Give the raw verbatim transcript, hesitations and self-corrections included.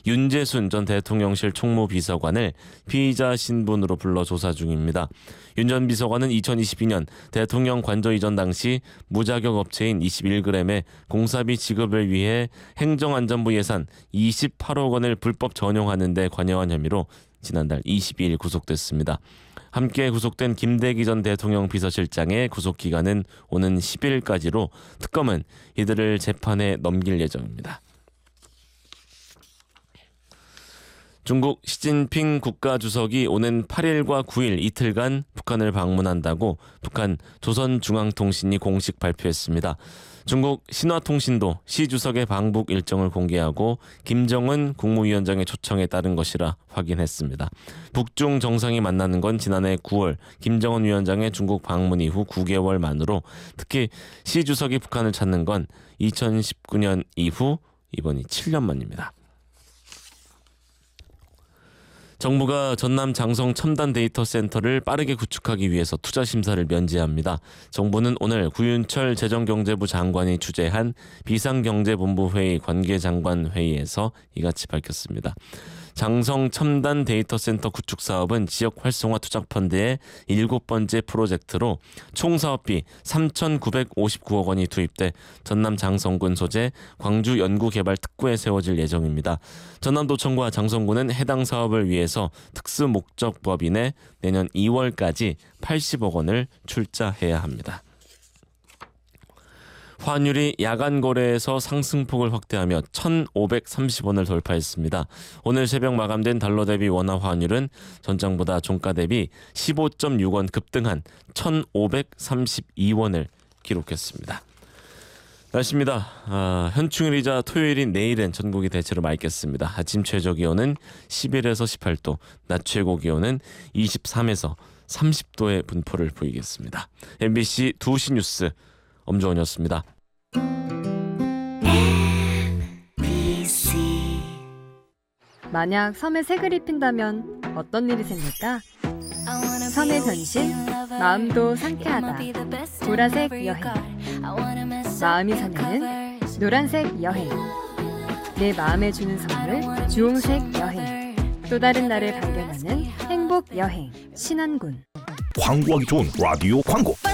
윤재순 전 대통령실 총무비서관을 피의자 신분으로 불러 조사 중입니다. 윤 전 비서관은 이천이십이 년 대통령 관저 이전 당시 무자격 업체인 이십일 그램의 공사비 지급을 위해 행정안전부 예산 이십팔억 원을 불법 전용하는 데 관여한 혐의로 지난달 이십이 일 구속됐습니다. 함께 구속된 김대기 전 대통령 비서실장의 구속기간은 오는 십 일까지로 특검은 이들을 재판에 넘길 예정입니다. 중국 시진핑 국가주석이 오는 팔 일과 구 일 이틀간 북한을 방문한다고 북한 조선중앙통신이 공식 발표했습니다. 중국 신화통신도 시 주석의 방북 일정을 공개하고 김정은 국무위원장의 초청에 따른 것이라 확인했습니다. 북중 정상이 만나는 건 지난해 구월 김정은 위원장의 중국 방문 이후 구 개월 만으로, 특히 시 주석이 북한을 찾는 건 이천십구 년 이후 이번이 칠 년 만입니다. 정부가 전남 장성 첨단 데이터 센터를 빠르게 구축하기 위해서 투자 심사를 면제합니다. 정부는 오늘 구윤철 재정경제부 장관이 주재한 비상경제본부 회의 관계장관 회의에서 이같이 밝혔습니다. 장성 첨단 데이터 센터 구축 사업은 지역 활성화 투자 펀드의 일곱 번째 프로젝트로 총 사업비 삼천구백오십구억 원이 투입돼 전남 장성군 소재 광주 연구개발 특구에 세워질 예정입니다. 전남도청과 장성군은 해당 사업을 위해서 특수 목적 법인에 내년 이월까지 팔십억 원을 출자해야 합니다. 환율이 야간 거래에서 상승폭을 확대하며 천오백삼십 원을 돌파했습니다. 오늘 새벽 마감된 달러 대비 원화 환율은 전장보다 종가 대비 십오 점 육 원 급등한 천오백삼십이 원을 기록했습니다. 날씨입니다. 아, 현충일이자 토요일인 내일은 전국이 대체로 맑겠습니다. 아침 최저 기온은 십일에서 십팔 도, 낮 최고 기온은 이십삼에서 삼십 도의 분포를 보이겠습니다. 엠비씨 두 시 뉴스 엄조원이었습니다. 만약 섬에 색을 입힌다면 어떤 일이 생길까? 섬의 변신, 마음도 상쾌하다. 보라색 여행. 마음이 설레는 노란색 여행. 내 마음에 주는 선물, 주홍색 여행. 또 다른 나를 발견하는 행복 여행. 신안군. 광고하기 좋은 라디오 광고.